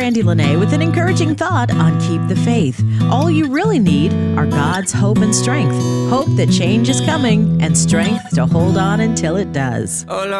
Brandy Lene with an encouraging thought on Keep the Faith. All you really need are God's hope and strength. Hope that change is coming and strength to hold on until it does.